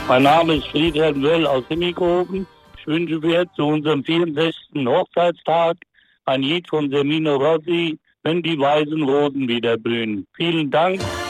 Mein Name ist Friedhelm Wöll aus Himmelhofen. Ich wünsche mir zu unserem 64. Hochzeitstag ein Lied von Semino Rossi, wenn die weißen Rosen wieder blühen. Vielen Dank.